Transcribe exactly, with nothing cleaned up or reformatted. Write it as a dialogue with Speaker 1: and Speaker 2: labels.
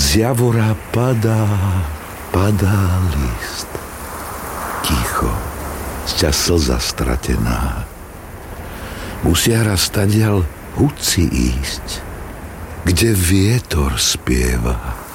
Speaker 1: Z javora padá, padá list. Ticho, sťa slza stratená. Musia raz tadiaľ hudci ísť, kde vietor spieva.